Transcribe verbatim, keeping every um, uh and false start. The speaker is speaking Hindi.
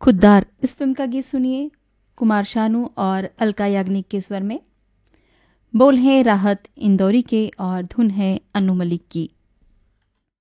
खुद्दार इस फिल्म का गीत सुनिए कुमार शानू और अलका याग्निक के स्वर में। बोल हैं राहत इंदौरी के और धुन है अनु मलिक की।